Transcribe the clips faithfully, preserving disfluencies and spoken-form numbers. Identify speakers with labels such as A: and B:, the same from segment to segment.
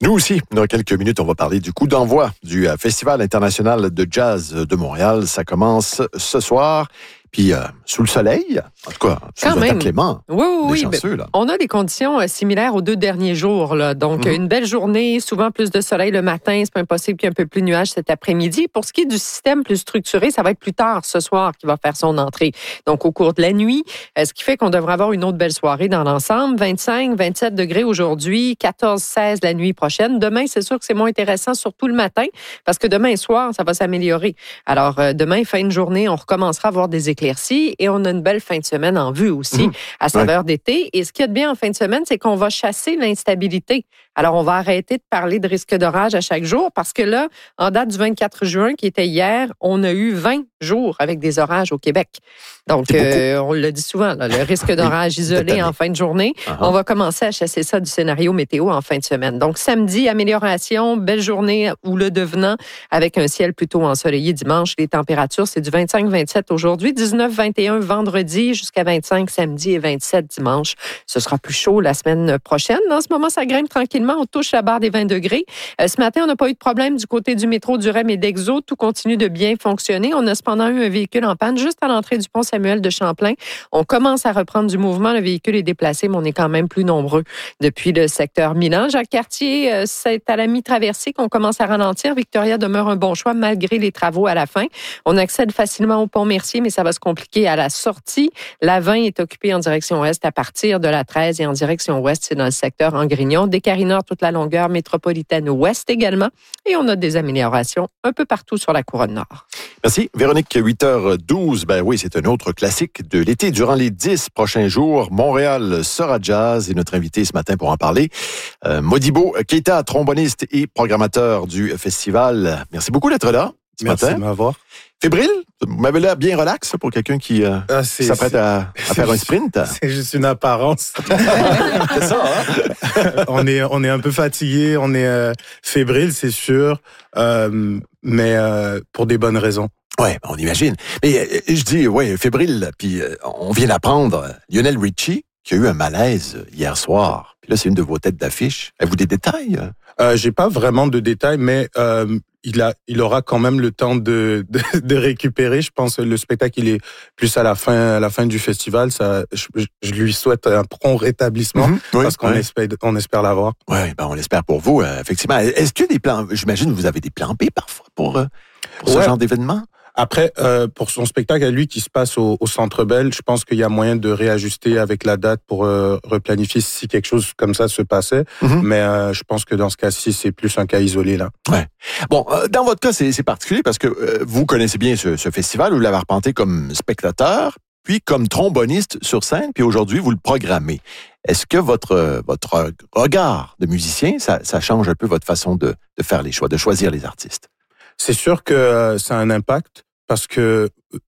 A: Nous aussi, dans quelques minutes, on va parler du coup d'envoi du euh, Festival international de jazz de Montréal. Ça commence ce soir. Puis, euh, sous le soleil, en tout cas, sous
B: Quand
A: le
B: même.
A: Clément.
B: Oui, oui, oui.
A: Chanceux, là.
B: On a des conditions euh, similaires aux deux derniers jours. Là. Donc, mm-hmm. une belle journée, souvent plus de soleil le matin. C'est pas impossible qu'il y ait un peu plus de nuages cet après-midi. Pour ce qui est du système plus structuré, ça va être plus tard ce soir qu'il va faire son entrée. Donc, au cours de la nuit, euh, ce qui fait qu'on devrait avoir une autre belle soirée dans l'ensemble. vingt-cinq, vingt-sept degrés aujourd'hui, quatorze, seize la nuit prochaine. Demain, c'est sûr que c'est moins intéressant, surtout le matin, parce que demain soir, ça va s'améliorer. Alors, euh, demain, fin de journée, on recommencera à avoir des éclaircies et on a une belle fin de semaine en vue aussi, mmh. à saveur ouais. d'été. Et ce qu'il y a de bien en fin de semaine, c'est qu'on va chasser l'instabilité. Alors, on va arrêter de parler de risque d'orage à chaque jour parce que là, en date du vingt-quatre juin, qui était hier, on a eu vingt jours avec des orages au Québec. Donc, euh, on le dit souvent, là, le risque d'orage oui, isolé en fin de journée. Uh-huh. On va commencer à chasser ça du scénario météo en fin de semaine. Donc, samedi, amélioration, belle journée ou le devenant avec un ciel plutôt ensoleillé dimanche. Les températures, c'est du vingt-cinq vingt-sept aujourd'hui, dix-neuf vingt et un vendredi jusqu'à vingt-cinq samedi et vingt-sept dimanche. Ce sera plus chaud la semaine prochaine. En ce moment, ça grimpe tranquillement. On touche la barre des vingt degrés. Euh, ce matin, on n'a pas eu de problème du côté du métro, du R E M et d'Exo. Tout continue de bien fonctionner. On a cependant eu un véhicule en panne juste à l'entrée du pont Samuel de Champlain. On commence à reprendre du mouvement. Le véhicule est déplacé, mais on est quand même plus nombreux depuis le secteur Milan. Jacques-Cartier, euh, c'est à la mi-traversée qu'on commence à ralentir. Victoria demeure un bon choix malgré les travaux à la fin. On accède facilement au pont Mercier, mais ça va se compliquer à la sortie. La vingt est occupée en direction est à partir de la treize et en direction ouest, c'est dans le secteur Angrignon. Descartes toute la longueur métropolitaine ouest également. Et on a des améliorations un peu partout sur la couronne nord.
A: Merci. Véronique, huit heures douze. Ben oui, c'est un autre classique de l'été. Durant les dix prochains jours, Montréal sera jazz et notre invité ce matin pour en parler, euh, Modibo Keita, tromboniste et programmateur du festival. Merci beaucoup d'être là ce
C: Merci
A: matin.
C: de m'avoir.
A: Fébrile? Vous m'avez l'air bien relax pour quelqu'un qui euh, ah, s'apprête à, à faire un sprint.
C: C'est juste une apparence.
A: C'est ça, hein?
C: on est on est un peu fatigué, on est euh, fébrile, c'est sûr, euh, mais euh, pour des bonnes raisons.
A: Ouais, on imagine. Mais euh, je dis, ouais, fébrile. Puis euh, on vient d'apprendre Lionel Richie qui a eu un malaise hier soir. Puis là, c'est une de vos têtes d'affiche. Avez-vous des détails?
C: Euh, j'ai pas vraiment de détails, mais euh, il a, il aura quand même le temps de, de, de récupérer. Je pense que le spectacle, il est plus à la fin, à la fin du festival. Ça, je, je lui souhaite un prompt rétablissement mm-hmm, oui, parce qu'on ouais. espère, on espère l'avoir.
A: Oui, ben on l'espère pour vous, euh, effectivement. Est-ce qu'il y a des plans? J'imagine que vous avez des plans B parfois pour, euh, pour ce ouais. genre d'événement.
C: Après, euh, pour son spectacle à lui qui se passe au, au Centre Bell, je pense qu'il y a moyen de réajuster avec la date pour euh, replanifier si quelque chose comme ça se passait. Mm-hmm. Mais euh, je pense que dans ce cas-ci, c'est plus un cas isolé là.
A: Ouais. Bon, euh, dans votre cas, c'est, c'est particulier parce que euh, vous connaissez bien ce, ce festival, vous l'avez arpenté comme spectateur, puis comme tromboniste sur scène, puis aujourd'hui, vous le programmez. Est-ce que votre votre regard de musicien, ça, ça change un peu votre façon de, de faire les choix, de choisir les artistes?
C: C'est sûr que euh, ça a un impact parce que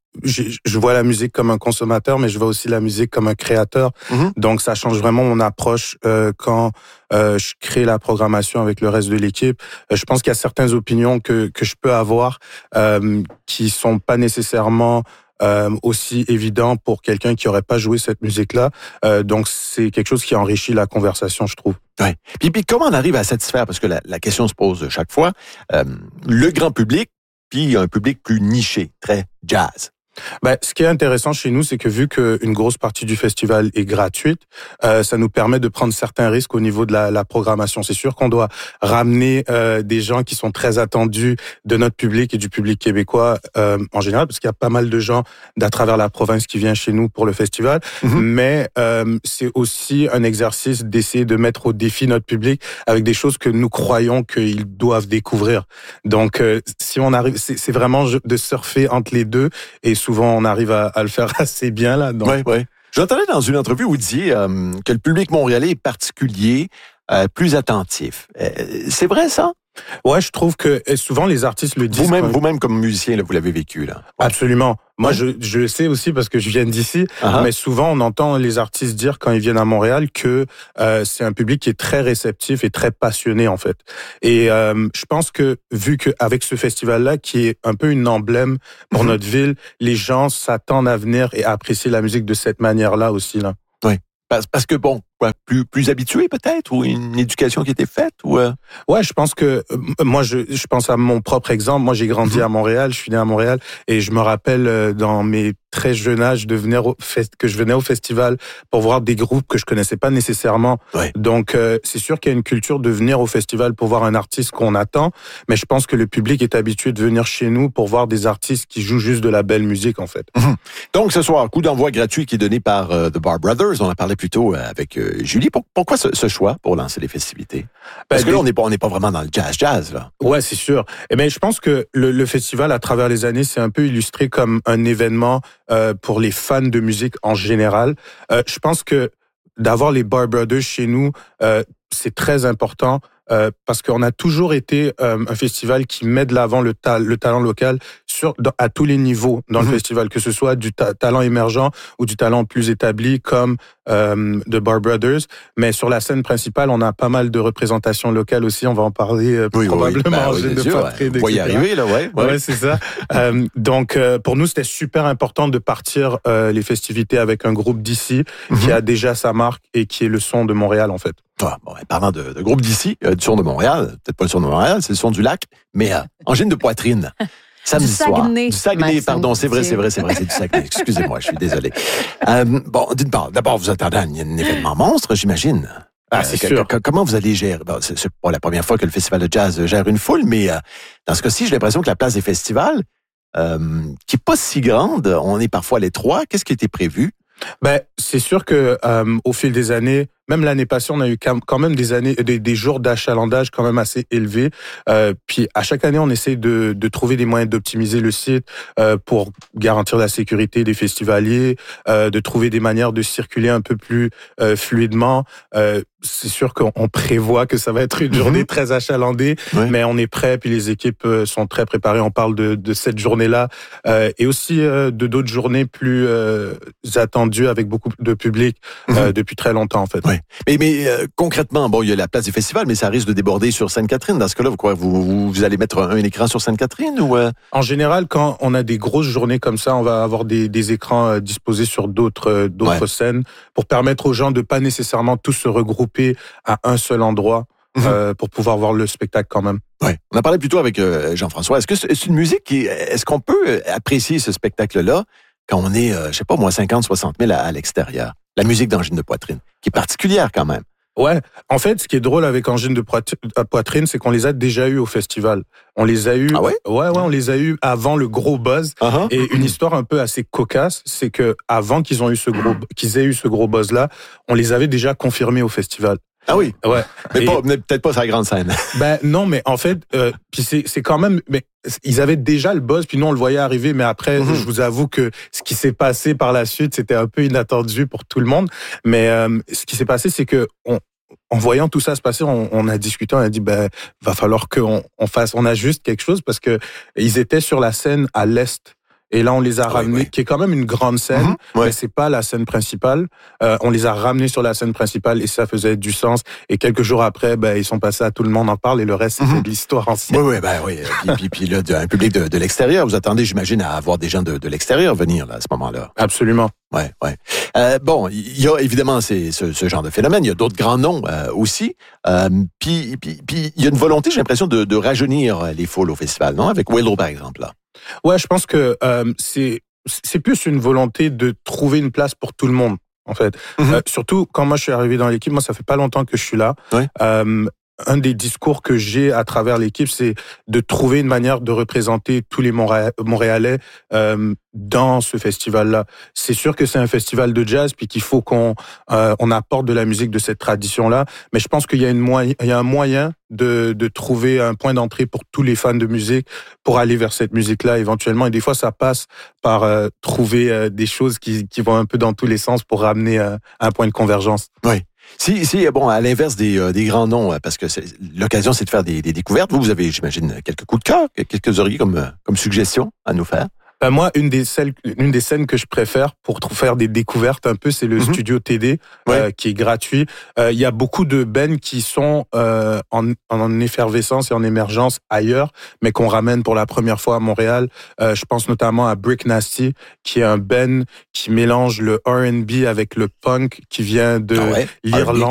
C: je vois la musique comme un consommateur, mais je vois aussi la musique comme un créateur. Mm-hmm. Donc, ça change vraiment mon approche euh, quand euh, je crée la programmation avec le reste de l'équipe. Euh, je pense qu'il y a certaines opinions que que je peux avoir euh, qui sont pas nécessairement Euh, aussi évident pour quelqu'un qui aurait pas joué cette musique-là. Euh, donc, c'est quelque chose qui enrichit la conversation, je trouve.
A: Ouais. Puis, puis comment on arrive à satisfaire? Parce que la, la question se pose chaque fois. Euh, le grand public, puis un public plus niché, très jazz.
C: Ben, ce qui est intéressant chez nous, c'est que vu qu'une grosse partie du festival est gratuite, euh, ça nous permet de prendre certains risques au niveau de la, la programmation. C'est sûr qu'on doit ramener euh, des gens qui sont très attendus de notre public et du public québécois euh, en général, parce qu'il y a pas mal de gens d'à travers la province qui viennent chez nous pour le festival. Mm-hmm. Mais euh, c'est aussi un exercice d'essayer de mettre au défi notre public avec des choses que nous croyons qu'ils doivent découvrir. Donc, euh, si on arrive, c'est, c'est vraiment de surfer entre les deux et souvent, on arrive à, à le faire assez bien, là.
A: Oui, oui. J'entendais dans une entrevue où vous disiez euh, que le public montréalais est particulier, euh, plus attentif. Euh, c'est vrai, ça?
C: Ouais, je trouve que souvent les artistes le disent.
A: Vous-même, vous-même comme musicien, là, vous l'avez vécu, là.
C: Absolument. Moi, ouais. je, je le sais aussi parce que je viens d'ici. Uh-huh. Mais souvent, on entend les artistes dire quand ils viennent à Montréal que euh, c'est un public qui est très réceptif et très passionné, en fait. Et euh, je pense que vu qu'avec ce festival-là, qui est un peu une emblème pour mm-hmm. notre ville, les gens s'attendent à venir et à apprécier la musique de cette manière-là aussi, là.
A: Oui. Parce que, bon, quoi, plus plus habitués peut-être, ou une éducation qui était faite, ou euh...
C: Ouais, je pense que euh, moi je je pense à mon propre exemple. Moi, j'ai grandi à Montréal, je suis né à Montréal, et je me rappelle euh, dans mes très jeune âge de venir au fest- que je venais au festival pour voir des groupes que je connaissais pas nécessairement.
A: Ouais.
C: Donc euh, c'est sûr qu'il y a une culture de venir au festival pour voir un artiste qu'on attend, mais je pense que le public est habitué de venir chez nous pour voir des artistes qui jouent juste de la belle musique en fait.
A: Mm-hmm. Donc ce soir, coup d'envoi gratuit qui est donné par euh, The Bar Brothers. On en parlait plus tôt avec euh, Julie. Pour, pourquoi ce, ce choix pour lancer les festivités? Parce ben, que là, on n'est pas on n'est pas vraiment dans le jazz jazz là.
C: Ouais, c'est sûr. Eh ben je pense que le, le festival à travers les années c'est un peu illustré comme un événement euh, pour les fans de musique en général. Euh, je pense que d'avoir les Bar Brothers chez nous, euh, c'est très important euh, parce qu'on a toujours été euh, un festival qui met de l'avant le, ta- le talent local sur dans, à tous les niveaux dans mmh. le festival, que ce soit du ta- talent émergent ou du talent plus établi comme euh, The Bar Brothers. Mais sur la scène principale, on a pas mal de représentations locales aussi. On va en parler euh,
A: oui,
C: probablement.
A: Oui, bah, oui, de Poitrine, ouais. On va y arriver là, ouais.
C: Ouais, ouais c'est ça. euh, donc euh, pour nous, c'était super important de partir euh, les festivités avec un groupe d'ici mmh. qui a déjà sa marque et qui est le son de Montréal en fait.
A: Ah, bon, parlant de, de groupe d'ici, euh, du son de Montréal, peut-être pas le son de Montréal, c'est le son du lac, mais euh, Angine de Poitrine. Samedi
D: du
A: soir.
D: Saguenay,
A: du Saguenay, Maxime, pardon, c'est vrai, c'est vrai, c'est vrai, c'est du Saguenay. Excusez-moi, je suis désolé. Euh, bon, dites-moi, d'abord, vous attendez un, un événement monstre, j'imagine.
C: Ah, c'est euh, sûr.
A: Que, comment vous allez gérer? Bon, c'est, c'est pas la première fois que le Festival de jazz gère une foule, mais euh, dans ce cas-ci, j'ai l'impression que la place des festivals, euh, qui est pas si grande, on est parfois à l'étroit. Qu'est-ce qui était prévu?
C: Ben, c'est sûr que euh, au fil des années, même l'année passée, on a eu quand même des années, des, des jours d'achalandage quand même assez élevés. Euh, puis à chaque année, on essaie de, de trouver des moyens d'optimiser le site euh, pour garantir la sécurité des festivaliers, euh, de trouver des manières de circuler un peu plus euh, fluidement. Euh, c'est sûr qu'on prévoit que ça va être une journée très achalandée, oui. mais on est prêt. Puis les équipes sont très préparées. On parle de, de cette journée-là euh, et aussi euh, de d'autres journées plus euh, attendues avec beaucoup de public euh, mmh. depuis très longtemps en fait.
A: Oui. Mais, mais euh, concrètement, bon, il y a la place du festival, mais ça risque de déborder sur Sainte-Catherine. Dans ce cas-là, vous, quoi, vous, vous allez mettre un, un écran sur Sainte-Catherine ou euh...
C: En général, quand on a des grosses journées comme ça, on va avoir des, des écrans euh, disposés sur d'autres, euh, d'autres ouais. scènes pour permettre aux gens de pas nécessairement tous se regrouper à un seul endroit mmh. euh, pour pouvoir voir le spectacle quand même.
A: Ouais. On a parlé plus tôt avec euh, Jean-François. Est-ce que c'est une musique qui, est-ce qu'on peut apprécier ce spectacle-là quand on est, euh, je sais pas moi, cinquante, soixante mille à, à l'extérieur? La musique d'Angine de Poitrine, qui est particulière quand même.
C: Ouais, en fait, ce qui est drôle avec Angine de Poitrine, c'est qu'on les a déjà eus au festival. On les a eus,
A: ah ouais?
C: ouais, ouais, on les a eus avant le gros buzz. Uh-huh. Et une histoire un peu assez cocasse, c'est que avant qu'ils ont eu ce gros, qu'ils aient eu ce gros buzz-là, on les avait déjà confirmés au festival.
A: Ah oui,
C: ouais,
A: mais, et, pas, mais peut-être pas sur la grande scène.
C: Ben non, mais en fait, euh, puis c'est c'est quand même, mais ils avaient déjà le buzz, puis nous on le voyait arriver, mais après, mm-hmm. je vous avoue que ce qui s'est passé par la suite, c'était un peu inattendu pour tout le monde. Mais euh, ce qui s'est passé, c'est que on, en voyant tout ça se passer, on, on a discuté, on a dit, ben va falloir qu'on on fasse, on ajuste quelque chose parce que ils étaient sur la scène à l'est. Et là, on les a ah ramenés, oui, oui. qui est quand même une grande scène, mmh, ouais. mais c'est pas la scène principale. Euh, on les a ramenés sur la scène principale et ça faisait du sens. Et quelques jours après, ben ils sont passés à Tout le monde en parle et le reste, c'était mmh. de l'histoire ancienne.
A: Oui, oui, ben oui. Puis, puis, puis là, un public de, de l'extérieur. Vous attendez, j'imagine, à avoir des gens de, de l'extérieur venir là, à ce moment-là.
C: Absolument.
A: Ouais, ouais. Euh, bon, il y a évidemment ces, ce, ce genre de phénomène. Il y a d'autres grands noms euh, aussi. Euh, puis, puis, puis, il y a une volonté, j'ai l'impression, de, de rajeunir les foules au festival, non? Avec Willow, par exemple, là.
C: Ouais, je pense que euh, c'est c'est plus une volonté de trouver une place pour tout le monde, en fait. Mm-hmm. Euh, surtout quand moi je suis arrivé dans l'équipe, moi ça fait pas longtemps que je suis là.
A: Ouais.
C: Euh, un des discours que j'ai à travers l'équipe, c'est de trouver une manière de représenter tous les Montréalais euh, dans ce festival-là. C'est sûr que c'est un festival de jazz, puis qu'il faut qu'on euh, on apporte de la musique de cette tradition-là. Mais je pense qu'il y a une moyen, il y a un moyen de, de trouver un point d'entrée pour tous les fans de musique pour aller vers cette musique-là éventuellement. Et des fois, ça passe par euh, trouver euh, des choses qui, qui vont un peu dans tous les sens pour ramener euh, un point de convergence.
A: Oui. Si, si, bon, à l'inverse des, euh, des grands noms, parce que c'est, l'occasion, c'est de faire des, des découvertes. Vous, vous avez, j'imagine, quelques coups de cœur, quelques auriez comme, comme suggestions à nous faire.
C: Ben moi, une des scènes, une des scènes que je préfère pour faire des découvertes un peu, c'est le mm-hmm. Studio T D, ouais. euh, qui est gratuit. Euh, il y a beaucoup de bands qui sont euh, en, en effervescence et en émergence ailleurs, mais qu'on ramène pour la première fois à Montréal. Euh, je pense notamment à Brick Nasty, qui est un band qui mélange le R and B avec le punk, qui vient de ah ouais. l'Irlande.